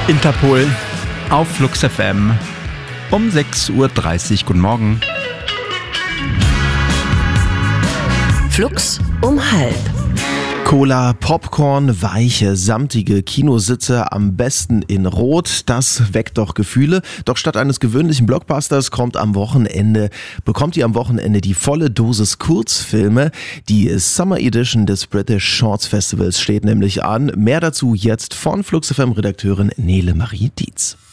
Interpol auf Flux FM um 6.30 Uhr. Guten Morgen. Flux um 12:30. Cola, Popcorn, weiche, samtige Kinositze, am besten in Rot, das weckt doch Gefühle. Doch statt eines gewöhnlichen Blockbusters bekommt ihr am Wochenende die volle Dosis Kurzfilme. Die Summer Edition des British Shorts Festivals steht nämlich an. Mehr dazu jetzt von Flux FM Redakteurin Nele Marie Dietz.